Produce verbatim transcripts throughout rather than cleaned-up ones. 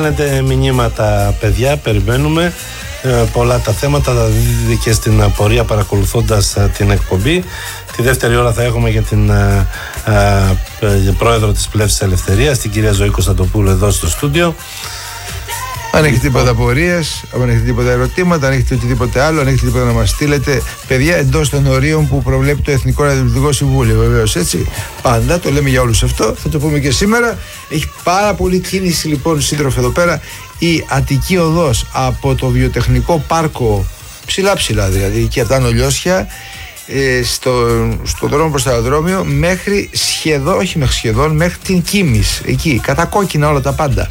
Κάνετε μηνύματα, παιδιά, περιμένουμε. Ε, πολλά τα θέματα θα δείτε και στην πορεία παρακολουθώντας ε, την εκπομπή. Τη δεύτερη ώρα θα έχουμε για την ε, ε, ε, πρόεδρο της Πλεύσης Ελευθερίας, την κυρία Ζωή Κωνσταντοπούλου, εδώ στο στούντιο. Αν έχετε τίποτα απορίες, αν έχετε τίποτα ερωτήματα, αν έχετε οτιδήποτε άλλο, αν έχετε τίποτα να μας στείλετε, παιδιά, εντός των ορίων που προβλέπει το Εθνικό Ραδιοτηλεοπτικό Συμβούλιο, βεβαίως, έτσι. Πάντα το λέμε για όλους αυτό, θα το πούμε και σήμερα. Έχει πάρα πολύ κίνηση, λοιπόν, σύντροφε, εδώ πέρα. Η Αττική Οδός από το Βιοτεχνικό Πάρκο, ψηλά ψηλά δηλαδή, και από τα Νολιώσια, ε, στο, στο δρόμο προς το αεροδρόμιο, μέχρι σχεδόν, όχι μέχρι σχεδόν, μέχρι την Κίμης, εκεί, κατακόκκινα όλα τα πάντα.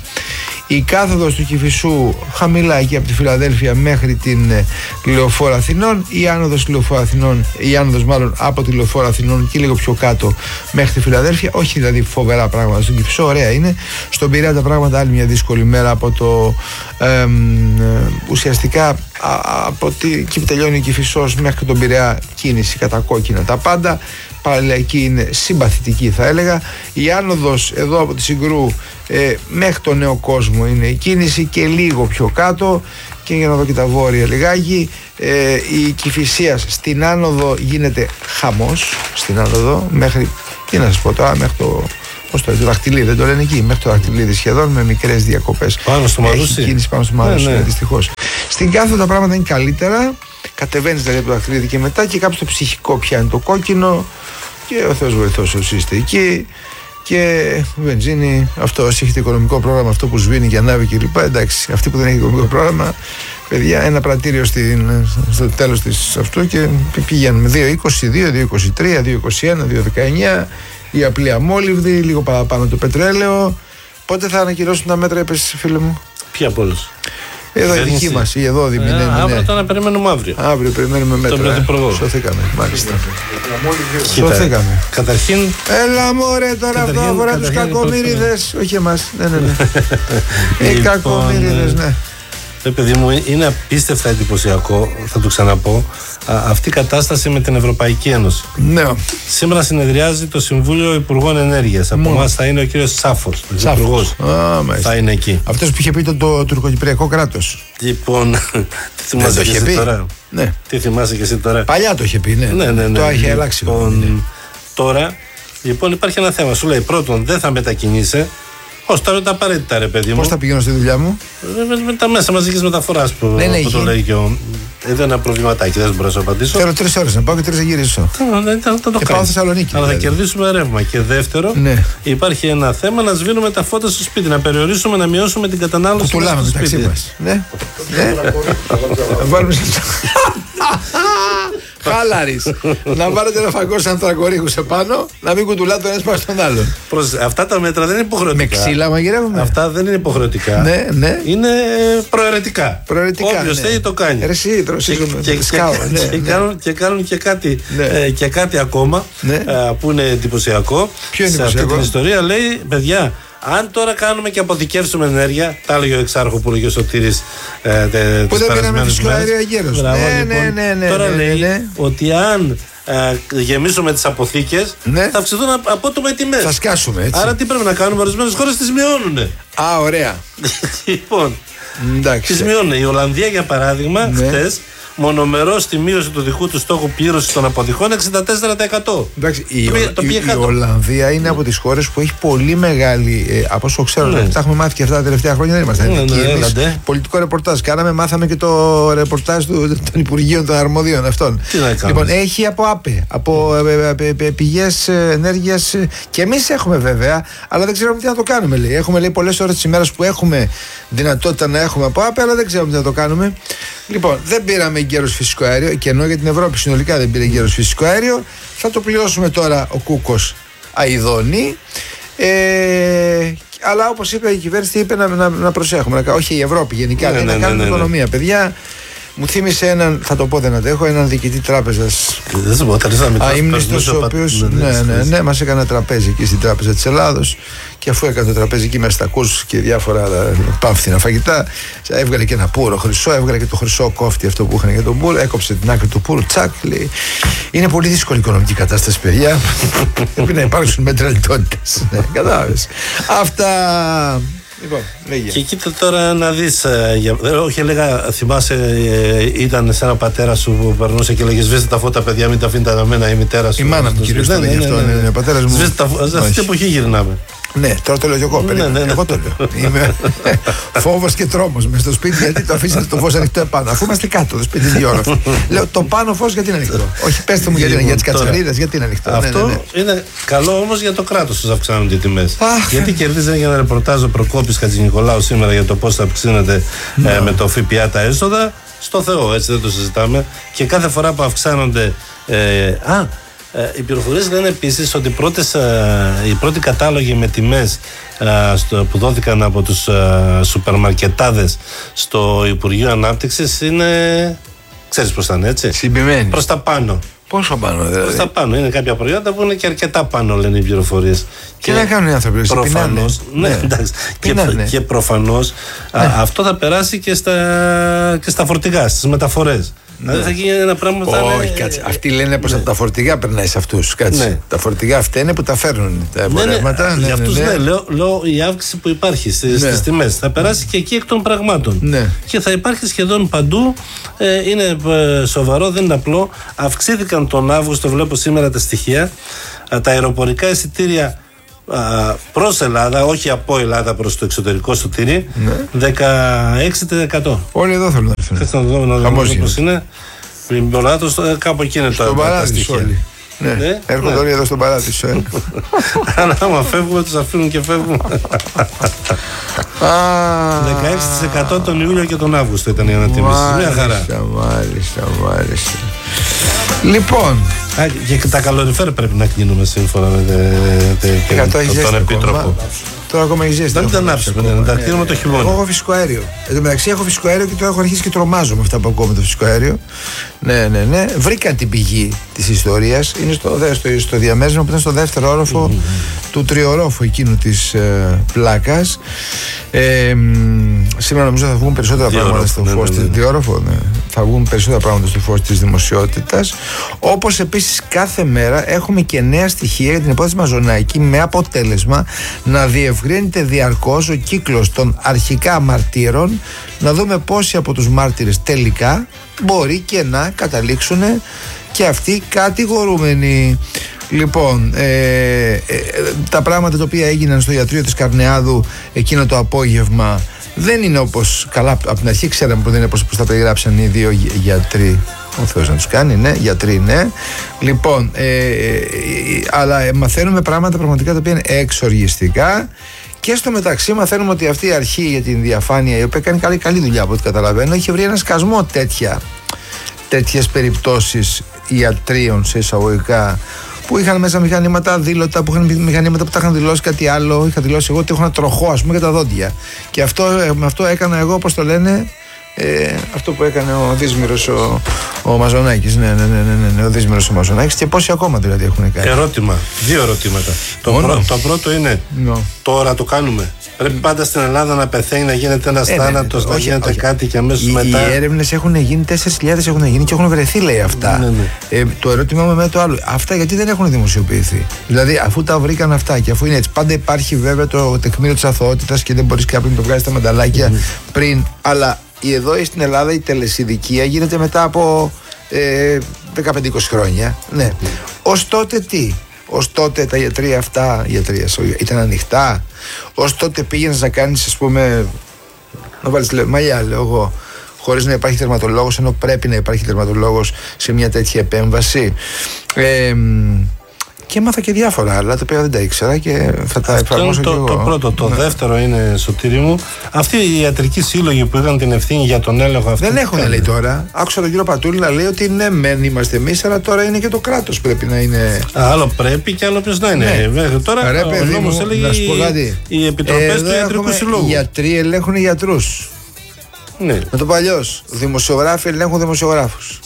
Η κάθοδος του Κηφισού χαμηλά εκεί από τη Φιλαδέλφια μέχρι την ε, Λεωφόρο Αθηνών, η άνοδος Λεωφόρο Αθηνών, η άνοδος μάλλον από τη Λεωφόρο Αθηνών και λίγο πιο κάτω μέχρι τη Φιλαδέλφια. Όχι δηλαδή φοβερά πράγματα στον Κηφισό, ωραία είναι. Στον Πειραιά τα πράγματα άλλη μια δύσκολη μέρα από το ε, ε, ουσιαστικά α, από τη, εκεί που τελειώνει ο Κηφισός μέχρι τον Πειραιά κίνηση κατακόκκινα τα πάντα. Πάλι εκεί είναι συμπαθητική, θα έλεγα. Η άνοδος εδώ από τη Συγκρού ε, μέχρι τον Νέο Κόσμο είναι η κίνηση και λίγο πιο κάτω, και για να δω και τα βόρεια λιγάκι, ε, η Κηφισίας στην άνοδο γίνεται χαμός, στην άνοδο μέχρι, τι να σας πω τώρα, μέχρι το, πώς το, το Δαχτυλίδι, δεν το λένε εκεί, μέχρι το Δαχτυλίδι σχεδόν, με μικρές διακοπές. Πάνω στο Μαρούσι. Έχει κίνηση πάνω στο Μαρούσι, ναι, ναι. δυστυχώς. Στην κάθοδο τα πράγματα είναι καλύτερα. Κατεβαίνεις δηλαδή από το Δαχτυλίδι και μετά, και κάπου στο ψυχικό πιάνει το κόκκινο, και ο Θεός βοηθός όσοι είστε εκεί. Και βενζίνη, αυτό, όσοι έχετε οικονομικό πρόγραμμα, αυτό που σβήνει και ανάβει κλπ. Εντάξει, αυτοί που δεν έχει οικονομικό πρόγραμμα, παιδιά, ένα πρατήριο στην, στο τέλος της αυτού και πηγαίνουμε δύο είκοσι δύο, δύο είκοσι τρία, δύο είκοσι ένα, δύο δεκαεννιά. Η απλή αμόλυβδη, λίγο παραπάνω το πετρέλαιο. Πότε θα ανακοινώσουν τα μέτρα, είπες, φίλε μου? Ποια από όλους? Εδώ η δική μας, η εδώ δημιουργεί. Ε, ναι, αύριο ναι. τώρα περιμένουμε αύριο. Αύριο περιμένουμε μέτρα. Τον Πρωθυπουργό. Σωθήκαμε, μάλιστα. Κοίτα, Σωθήκαμε. καταρχήν. Έλα μωρέ, τώρα αυτό αφορά τους κακομοίριδες. Όχι εμάς, ναι, ναι, ναι. Οι Λοιπόν, κακομοίριδες, ναι. Ε, παιδί μου, είναι απίστευτα εντυπωσιακό, θα το ξαναπώ, α, αυτή η κατάσταση με την Ευρωπαϊκή Ένωση. Ναι. Σήμερα συνεδριάζει το Συμβούλιο Υπουργών Ενέργειας. Από εμάς θα είναι ο κύριος Σάφος, ο υπουργός. Θα είναι εκεί. Αυτός που είχε πει το, το τουρκοκυπριακό κράτος. Λοιπόν, τι θυμάσαι και εσύ τώρα? Ναι. Τι θυμάσαι και εσύ τώρα? Παλιά το είχε πει, ναι. Ναι, ναι, ναι. Το είχε αλλάξει. Λοιπόν, τώρα, λοιπόν, υπάρχει ένα θέμα. Σου λέει, πρώτον, δεν θα μετακινείσαι. Ως τώρα τα απαραίτητα, ρε παιδί μου. Πώς θα πηγαίνω στη δουλειά μου? Με, με, με τα μέσα μαζικής μεταφοράς που, δεν που έχει. το λέει και ο. Εδώ ένα προβληματάκι, δεν μπορώ να σου απαντήσω. Θέλω τρεις ώρες να πάω και τρεις να γυρίσω. Θα το και πάω Θεσσαλονίκη. Αλλά δηλαδή. θα κερδίσουμε ρεύμα. Και δεύτερο, ναι. υπάρχει ένα θέμα να σβήνουμε τα φώτα στο σπίτι. Να περιορίσουμε, να μειώσουμε την κατανάλωση στο σπίτι. Μεταξύ μας. Ναι. ναι. Βάλουμε. Χάλαρης. Να βάλετε ένα φαγκό σαν ανθρακορίχους επάνω, να μην κουτουλάτε τον ένα πάνω στον άλλον. Προς, αυτά τα μέτρα δεν είναι υποχρεωτικά. Με ξύλα μαγειρεύουμε. Αυτά δεν είναι υποχρεωτικά. Ναι, ναι. Είναι προαιρετικά. Προαιρετικά. Όποιος ναι. θέλει το κάνει. Εσύ, τρωσίζουμε. Και, και, σκάω, και, ναι, και, ναι. κάνουν, και κάνουν και κάτι, ναι. ε, και κάτι ακόμα ναι. ε, που είναι εντυπωσιακό. Ποιο είναι σε εντυπωσιακό? αυτή την ιστορία λέει, παιδιά, αν τώρα κάνουμε και αποθηκεύσουμε ενέργεια, τα έλεγε ο εξάρχο που λέγει ο Σωτήρης ε, τε, που δεν πήραμε φυσικό αέριο αγέρος. Ναι, λοιπόν, ναι, ναι, ναι, τώρα ναι, λέει ναι. ότι αν ε, γεμίσουμε τις αποθήκες, ναι. θα αυξηθούν απότομα οι τιμές. Θα σκάσουμε, έτσι. Άρα τι πρέπει να κάνουμε? Ορισμένες χώρες τις μειώνουνε. Α, ωραία. Λοιπόν, εντάξει. τις μειώνουνε. Η Ολλανδία, για παράδειγμα, ναι. χτες μονομερός στη μείωση του δικού του στόχου πλήρωσης των αποθηκών εξήντα τέσσερα τοις εκατό. Εντάξει, η, το, η, το η, η Ολλανδία είναι από τις χώρες που έχει πολύ μεγάλη. Ε, από όσο ξέρω, ναι. τα έχουμε μάθει και αυτά τα τελευταία χρόνια, δεν είμαστε ναι, εκεί. Ναι, εμείς ναι, πολιτικό ρεπορτάζ. Κάναμε, μάθαμε και το ρεπορτάζ του, των Υπουργείων των Αρμοδίων αυτών. Τι να λοιπόν, έχει από ΑΠΕ, από ε, ε, ε, πηγές ενέργειας. Και εμείς έχουμε βέβαια, αλλά δεν ξέρουμε τι να το κάνουμε. Λέει. Έχουμε λέει, πολλές ώρες της ημέρας που έχουμε δυνατότητα να έχουμε από ΑΠΕ, αλλά δεν ξέρουμε τι να το κάνουμε. Λοιπόν, δεν πήραμε εγκαίρος φυσικό αέριο, και ενώ για την Ευρώπη συνολικά δεν πήρε εγκαίρος φυσικό αέριο, θα το πληρώσουμε τώρα ο Κούκος αηδώνει. Ε, αλλά όπως είπε η κυβέρνηση, είπε να, να, να προσέχουμε. Να, όχι η Ευρώπη γενικά, ναι, ναι, να κάνουμε ναι, ναι, οικονομία. Ναι. Παιδιά, μου θύμισε έναν, θα το πω δεν αντέχω, έναν διοικητή τράπεζας. Δεν σου πω, θα ήμνηστος ο οποίος, ναι, ναι, ναι, ναι, μας έκανε τραπέζι εκεί στην Τράπεζα της Ελλάδος. Και αφού έκανε το τραπέζι εκεί με στακούς και διάφορα πάμφθηνα φαγητά, έβγαλε και ένα πουρο χρυσό, έβγαλε και το χρυσό κόφτη αυτό που είχαν για τον πουρο, έκοψε την άκρη του πουρου, τσακ, λέει. Είναι πολύ δύσκολη η οικονομική κατάσταση, παιδιά. Πρέπει να υπάρξουν μέτρα λιτότητας. Ναι, κατάλαβες. Αυτά. Λοιπόν, λέγε. Και κοίτα τώρα να δεις, ε, για, ε, όχι έλεγα, θυμάσαι, ε, ήταν σε ένα πατέρα σου που περνούσε και λέγε σβήστε τα φώτα παιδιά, μην τα αφήνετε αναμένα η μητέρα σου. Η μάνα μου κυρίως το λέγε αυτό, ναι, ναι, ναι, ο πατέρας μου. Σβήστε τα φώτα, αυτή την εποχή γυρνάμε. Ναι, τώρα το λέω και εγώ. Ναι, ναι, ναι. Εγώ το λέω. Είμαι φόβος και τρόμος μες στο σπίτι, γιατί το αφήσατε το φως ανοιχτό επάνω. Αφού είμαστε κάτω, το σπίτι δύο ώρες. Λέω το πάνω φως γιατί είναι ανοιχτό. Όχι, πέστε μου γιατί είναι για τις κατσαρίδες, γιατί είναι ανοιχτό. Αυτό ναι, ναι, ναι. είναι καλό όμως για το κράτος τους αυξάνονται οι τιμές. Γιατί κερδίζει για ένα ρεπορτάζ ο Προκόπης Χατζηνικολάου σήμερα για το πώς θα αυξήνεται ε, με το ΦΠΑ τα έσοδα. Στο Θεό, έτσι δεν το συζητάμε. Και κάθε φορά που αυξάνονται. Ε, α, Ε, οι πληροφορίες λένε επίσης ότι οι, πρώτες, ε, οι πρώτοι κατάλογοι με τιμές ε, στο, που δόθηκαν από τους ε, σουπερμαρκετάδες στο Υπουργείο Ανάπτυξης είναι, ξέρεις πώς θα είναι, έτσι, συμπημένοι. Προς τα πάνω. Πόσο πάνω δηλαδή? Προς τα πάνω, είναι κάποια προϊόντα που είναι και αρκετά πάνω, λένε οι πληροφορίες. Και, και να κάνουν οι άνθρωποι, προφανώς, ναι, ναι, εντάξει, και, και προφανώς ναι. α, αυτό θα περάσει και στα, και στα φορτηγά, στις μεταφορές. Ναι. Δηλαδή θα γίνει ένα πράγμα που θα Όχι, είναι... κάτσε. Αυτοί λένε πως ναι. τα φορτηγά περνάει σε αυτούς. Κάτσε. Ναι. Τα φορτηγά αυτά είναι που τα φέρνουν τα εμπορεύματα. Ναι, ναι. Ναι, για αυτούς ναι, ναι. ναι, λέω, λέω η αύξηση που υπάρχει στις, ναι. στις τιμές θα περάσει και εκεί εκ των πραγμάτων. Ναι. Και θα υπάρχει σχεδόν παντού. Ε, είναι ε, σοβαρό, δεν είναι απλό. Αυξήθηκαν τον Αύγουστο, βλέπω σήμερα τα στοιχεία. Ε, τα αεροπορικά εισιτήρια προς Ελλάδα, όχι από Ελλάδα προς το εξωτερικό σωτήρι, ναι. δεκαέξι τοις εκατό. Όλοι εδώ θέλουν να έρθουν. Θες να δω, να δω πώς είναι. Μην πολλά, κάπου εκεί είναι το τα στοιχεία. Όλοι. Ναι. Ναι. Έρχονται ναι. όλοι εδώ στον παράδεισο. Ε. Αλλά άμα φεύγουμε τους αφήνουν και φεύγουν. δεκαέξι τοις εκατό τον Ιούλιο και τον Αύγουστο ήταν η ανατιμήσεις. Μια χαρά. Μάλιστα, μάλιστα. Λοιπόν. Α, και τα καλοριφέρ πρέπει να κλείνουμε σύμφωνα με τε, τε, το, τον Επίτροπο. Τώρα ακόμα έχει ζέστη. Δεν τα ανάψουμε, να τα κλείνουμε το χειμώνα. Εγώ έχω φυσικό αέριο. Εν τω μεταξύ έχω φυσικό αέριο και τώρα έχω αρχίσει και τρομάζω με αυτά που ακούω με το φυσικό αέριο. Ναι, ναι, ναι. Βρήκαν την πηγή της ιστορίας. Είναι στο, στο, στο διαμέρισμα που ήταν στο δεύτερο όροφο mm-hmm. του τριορόφου εκείνου της ε, πλάκας. Ε, σήμερα νομίζω θα βγουν περισσότερα διόροφο, πράγματα στο ναι, φως ναι, ναι. της διόροφο, ναι. Θα βγουν περισσότερα πράγματα στο φως της δημοσιότητας. Όπως επίσης κάθε μέρα έχουμε και νέα στοιχεία για την υπόθεση Μαζονάκη, με αποτέλεσμα να διευρύνεται διαρκώς ο κύκλος των αρχικά μαρτύρων, να δούμε πόσοι από τους μάρτυρες τελικά μπορεί και να καταλήξουν και αυτοί κατηγορούμενοι. Λοιπόν, ε, ε, τα πράγματα τα οποία έγιναν στο ιατρείο της Καρνεάδου εκείνο το απόγευμα δεν είναι όπως καλά από την αρχή ξέραμε που δεν είναι όπως τα περιγράψαν οι δύο γιατροί. Ο Θεός να τους κάνει, ναι, γιατροί, ναι. Λοιπόν, ε, ε, ε, αλλά μαθαίνουμε πράγματα πραγματικά τα οποία είναι εξοργιστικά. Και στο μεταξύ μαθαίνουμε ότι αυτή η αρχή για την διαφάνεια, η οποία κάνει καλή, καλή δουλειά από ό,τι καταλαβαίνω, είχε βρει ένα σκασμό τέτοια, τέτοιες περιπτώσεις ιατρίων σε εισαγωγικά που είχαν μέσα μηχανήματα δήλωτα, που είχαν μηχανήματα που τα είχαν δηλώσει κάτι άλλο. Είχα δηλώσει εγώ ότι έχω ένα τροχό, ας πούμε, για τα δόντια. Και αυτό, με αυτό έκανα εγώ, όπως το λένε, ε, αυτό που έκανε ο Δύσμυρος ο, ο Μαζονάκης. Ναι, ναι, ναι, ναι, ναι, ο Δύσμυρος ο Μαζονάκης. Και πόσοι ακόμα δηλαδή έχουν κάνει. Ερώτημα, δύο ερωτήματα. Το, πρω, το πρώτο είναι, no. τώρα το κάνουμε. Πρέπει πάντα στην Ελλάδα να πεθαίνει, να γίνεται ένας ε, θάνατος, ναι, ναι, να όχι, γίνεται όχι. κάτι και αμέσως οι, μετά. Οι έρευνες έχουν γίνει, τέσσερις χιλιάδες έχουν γίνει και έχουν βρεθεί, λέει αυτά. Ναι, ναι. Ε, το ερώτημα μου με το άλλο. Αυτά γιατί δεν έχουν δημοσιοποιηθεί. Δηλαδή, αφού τα βρήκαν αυτά και αφού είναι έτσι, πάντα υπάρχει βέβαια το τεκμήριο της αθωότητας και δεν μπορείς κάποιον να το βγάζει στα μανταλάκια mm. πριν. Αλλά εδώ στην Ελλάδα η τελεσιδικία γίνεται μετά από ε, δεκαπέντε είκοσι χρόνια. Ναι. Mm. Ως τότε τι. Ως τότε τα ιατρεία αυτά ιατρεία, ήταν ανοιχτά. Ως τότε πήγαινες να κάνεις, ας πούμε, να βάλεις μαλλιά, λέω εγώ, χωρίς να υπάρχει τερματολόγος, ενώ πρέπει να υπάρχει τερματολόγος σε μια τέτοια επέμβαση. Ε, και έμαθα και διάφορα άλλα τα οποία δεν τα ήξερα και θα τα εφαρμόσω το, και εγώ. Το πρώτο. Το ναι. δεύτερο είναι, Σωτήρη μου, αυτοί οι ιατρικοί σύλλογοι που είχαν την ευθύνη για τον έλεγχο αυτό. Δεν έχουν, λέει τώρα. Άκουσα τον κύριο Πατούλη να λέει ότι ναι, μεν είμαστε εμείς, αλλά τώρα είναι και το κράτος πρέπει να είναι. Άλλο πρέπει και άλλο ποιος να είναι. Ναι. Τώρα ρε, παιδί, ο νόμος μου, έλεγε οι, οι επιτροπές του ιατρικού συλλόγου. Οι γιατροί ελέγχουν γιατρούς. Ναι. Με το παλιός. Δημοσιογράφοι ελέγχουν δημοσιογράφους.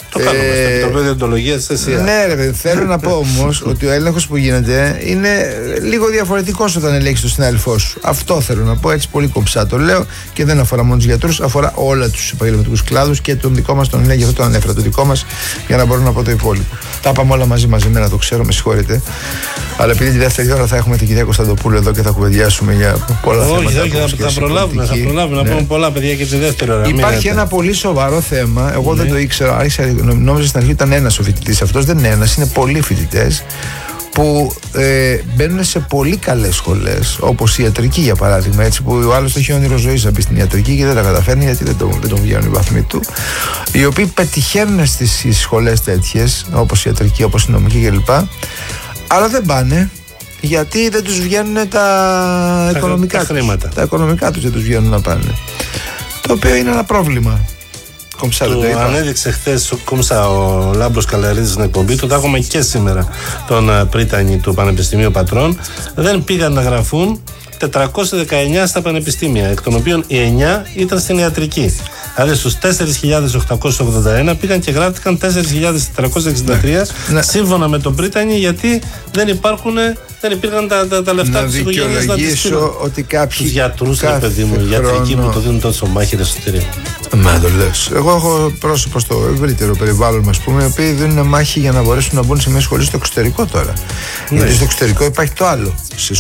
Το κάνουμε ε, στο Επιτροπή Διοντολογίας της ΕΣΥΑ. Ναι, ρε, θέλω να πω όμως ότι ο έλεγχος που γίνεται είναι λίγο διαφορετικός όταν ελέγχεις τον συνάδελφό σου. Αυτό θέλω να πω, έτσι πολύ κομψά το λέω, και δεν αφορά μόνο τους γιατρούς, αφορά όλα τους επαγγελματικούς κλάδους και τον δικό μας τον έλεγχο. Αυτό το ανέφερα, το δικό μας, για να μπορώ να πω το υπόλοιπο. Τα είπαμε όλα μαζί μαζεμένα, το ξέρω, με συγχωρείτε. Αλλά επειδή τη δεύτερη ώρα θα έχουμε την κυρία Κωνσταντοπούλου εδώ και θα κουβεντιάσουμε για πολλά όχι, θέματα. Όχι, όχι, θα, θα προλάβουμε, θα προλάβουμε ναι. να πούμε πολλά παιδιά και τη δεύτερη ώρα. Υπάρχει ένα πολύ σοβαρό θέμα, εγώ ναι. δεν το ήξερα, άρχισα, νόμιζα στην αρχή ήταν ένας ο φοιτητής. Αυτός δεν είναι ένας, είναι πολλοί φοιτητές που ε, μπαίνουν σε πολύ καλές σχολές, όπως η ιατρική για παράδειγμα, έτσι, που ο άλλος το έχει όνειρο ζωής να μπει στην ιατρική και δεν τα καταφέρνει γιατί δεν τον, δεν τον βγαίνουν οι βαθμοί του, οι οποίοι πετυχαίνουν στις σχολές τέτοιες, όπως η ιατρική, όπως η νομική κλπ. Αλλά δεν πάνε γιατί δεν τους βγαίνουν τα, τα οικονομικά τα τους. Χρήματα. Τα οικονομικά τους δεν τους βγαίνουν να πάνε. Το οποίο είναι ένα πρόβλημα. Κομψά, του το ανέδειξε χθες κόμψα ο Λάμπρος Καλαρίδης στην εκπομπή του. Τα έχουμε και σήμερα τον Πρίτανη του Πανεπιστημίου Πατρών. Δεν πήγαν να γραφούν τετρακόσια δεκαεννιά στα πανεπιστήμια, εκ των οποίων οι εννιά ήταν στην ιατρική. Δηλαδή στους τέσσερις χιλιάδες οκτακόσια ογδόντα ένα πήγαν και γράφτηκαν τέσσερις χιλιάδες τετρακόσια εξήντα τρία ναι. σύμφωνα με τον Πρίτανη, γιατί δεν υπάρχουν. Δεν υπήρχαν τα, τα, τα λεφτά της οικογένειας να τις στείλουν. Ότι κάποιοι. Τους γιατρούς, ρε παιδί μου, οι ιατρικοί που το δίνουν τόσο μάχη εσωτερικά. Μα το λες. Εγώ έχω πρόσωπο στο ευρύτερο περιβάλλον μας, πούμε, οι οποίοι δίνουν μάχη για να μπορέσουν να μπουν σε μια σχολή στο εξωτερικό τώρα. Ναι. Γιατί στο εξωτερικό υπάρχει το άλλο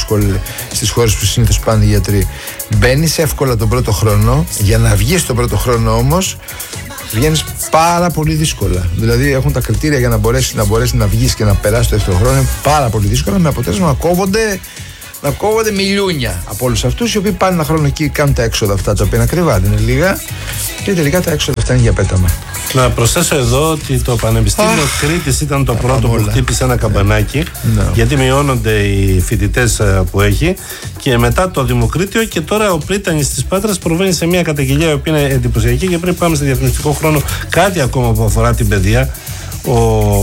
στις χώρες που συνήθως πάνε οι γιατροί. Μπαίνεις εύκολα τον πρώτο χρόνο, για να βγεις τον πρώτο χρόνο όμως. Βγαίνεις πάρα πολύ δύσκολα. Δηλαδή έχουν τα κριτήρια για να μπορέσει να, μπορέσει να βγεις και να περάσει το δεύτερο χρόνο. Είναι πάρα πολύ δύσκολα, με αποτέλεσμα να κόβονται, να κόβονται μιλιούνια από όλους αυτούς οι οποίοι πάνε ένα χρόνο εκεί, κάνουν τα έξοδα αυτά τα οποία είναι ακριβά, δεν είναι λίγα, και τελικά τα έξοδα αυτά είναι για πέταμα. Να προσθέσω εδώ ότι το Πανεπιστήμιο oh. Κρήτης ήταν το πρώτο που όλα. χτύπησε ένα καμπανάκι no. γιατί μειώνονται οι φοιτητές που έχει, και μετά το Δημοκρίτιο, και τώρα ο Πρίτανης της Πάτρας προβαίνει σε μια καταγγελία η οποία είναι εντυπωσιακή. Και πριν πάμε στο διαφημιστικό χρόνο, κάτι ακόμα που αφορά την παιδεία. Ο,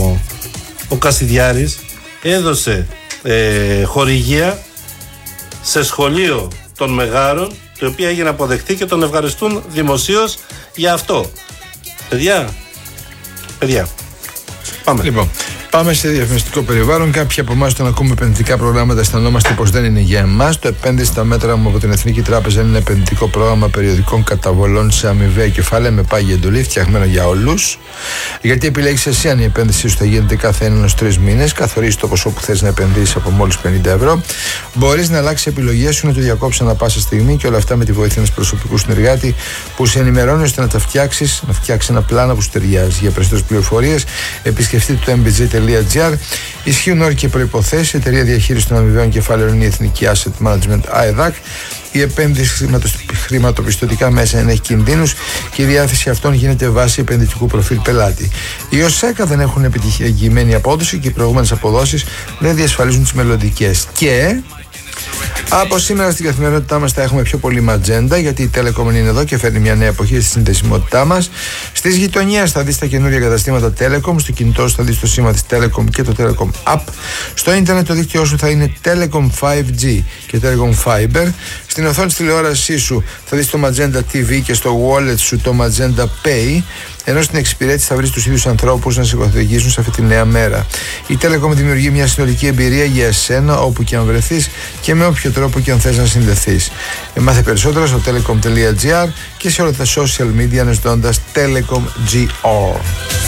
ο Κασιδιάρης έδωσε ε, χορηγία σε σχολείο των Μεγάρων, το οποίο έγινε αποδεκτή και τον ευχαριστούν δημοσίως για αυτό. Παιδιά, παιδιά, πάμε. Λοιπόν, πάμε σε διαφημιστικό περιβάλλον. Κάποιοι από εμάς, όταν ακούμε επενδυτικά προγράμματα, αισθανόμαστε πως δεν είναι για εμάς. Το επένδυση στα μέτρα μου από την Εθνική Τράπεζα είναι ένα επενδυτικό πρόγραμμα περιοδικών καταβολών σε αμοιβαία κεφάλαια με πάγια εντολή, φτιαγμένο για όλους. Γιατί επιλέγεις εσύ αν η επένδυσή σου θα γίνεται κάθε έναν έως τρεις μήνες. Καθορίζεις το ποσό που θες να επενδύσεις από μόλις πενήντα ευρώ. Μπορείς να αλλάξεις επιλογές σου, να το διακόψεις ανά πάσα στιγμή, και όλα αυτά με τη βοήθεια ενός προσωπικού συνεργάτη που σε ενημερώνει ώστε να τα φτιάξεις, να φτιάξεις ένα πλάνο που σου ταιριάζει. Για περισσότερες πληροφορίες, επισκεφτείτε το εμ μπι τζέι τελεία τζι άρ. Ισχύουν όροι και προϋποθέσεις. Η εταιρεία διαχείρισης των αμοιβαίων κεφάλαιων είναι η Εθνική Asset Management ΑΕΔΑΚ. Η επένδυση χρηματοπιστωτικά μέσα είναι έχει κινδύνους και η διάθεση αυτών γίνεται βάσει επενδυτικού προφίλ πελάτη. Οι ΟΣΕΚΑ δεν έχουν επιτυχημένη απόδοση και οι προηγούμενες αποδόσεις δεν διασφαλίζουν τις μελλοντικές. Και από σήμερα στην καθημερινότητά μας θα έχουμε πιο πολύ ματζέντα, γιατί η Telecom είναι εδώ και φέρνει μια νέα εποχή στη συνδεσιμότητά μας. Στις γειτονιές θα δεις τα καινούργια καταστήματα Telecom, στο κινητό σου θα δεις το σήμα της Telecom και το Telecom App. Στο ίντερνετ το δίκτυό σου θα είναι Telecom φάιβ τζι και Telecom Fiber. Στην οθόνη της τηλεόρασής σου θα δεις το Magenta τι βι και στο wallet σου το Magenta Pay. Ενώ στην εξυπηρέτηση θα βρεις τους ίδιους ανθρώπους να σε καθοδηγήσουν σε αυτή τη νέα μέρα. Η Telecom δημιουργεί μια συνολική εμπειρία για εσένα όπου και αν βρεθείς και με όποιο τρόπο και αν θες να συνδεθείς. Μάθε περισσότερα στο telecom τελεία τζι άρ και σε όλα τα social media αναζητώντας Telecom τζι άρ.